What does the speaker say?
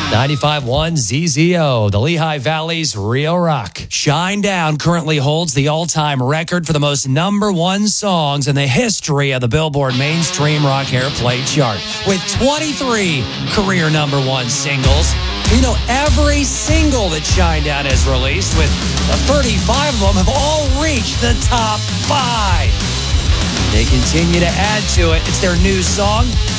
95.1 ZZO, the Lehigh Valley's Rio Rock. Shinedown currently holds the all-time record for the most number one songs in the history of the Billboard Mainstream Rock Airplay chart, with 23 career number one singles. You know, every single that Shinedown has released, with 35 of them, have all reached the top 5. They continue to add to it. It's their new song,